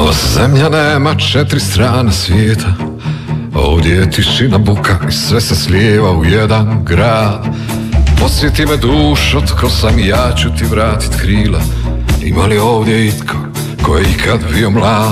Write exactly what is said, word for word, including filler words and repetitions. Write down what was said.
Ova zemlja nema četiri strane svijeta, ovdje je tišina, buka i sve se slijeva u jedan grad. Posjeti me dušo, tko sam i ja ću ti vratit krila. Ima li ovdje itko ko je ikad bio mlad?